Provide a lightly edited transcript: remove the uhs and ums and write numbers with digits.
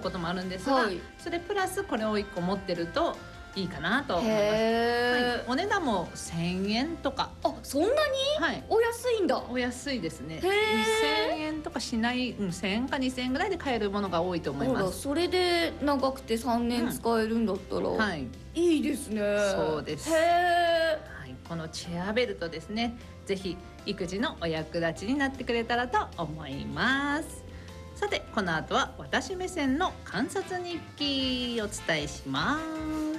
こともあるんですが、 はい、 それプラスこれを1個持ってるといいかなと思います。 へー、 お値段も1000円とか、 そんなに、お安いんだ。 お安いですね。 へー、 2000円とかしない、1000円か2000円ぐらいで買えるものが多いと思います。 それで長くて3年使えるんだったら、いいですね。 そうです。 へー、このチェアベルトですね、ぜひ育児のお役立ちになってくれたらと思います。さてこの後は私目線の観察日記お伝えします。